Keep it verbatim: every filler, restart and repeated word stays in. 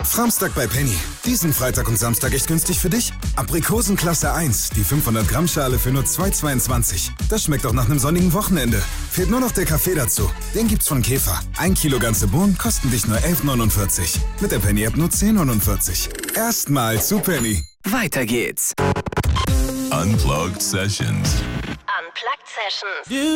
Samstag bei Penny. Diesen Freitag und Samstag echt günstig für dich? Aprikosen Klasse eins, die fünfhundert Gramm Schale für nur zwei Euro zweiundzwanzig. Das schmeckt auch nach einem sonnigen Wochenende. Fehlt nur noch der Kaffee dazu. Den gibt's von Käfer. Ein Kilo ganze Bohnen kosten dich nur elf neunundvierzig. Mit der Penny-App nur zehn neunundvierzig. Erstmal zu Penny. Weiter geht's. Unplugged Sessions. Unplugged Sessions.